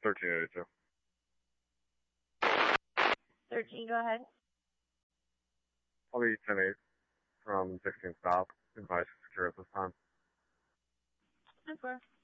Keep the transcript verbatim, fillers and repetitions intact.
thirteen eighty-two. thirteen, go ahead. I'll be ten eight from sixteen South. Advice secure at this time. ten four.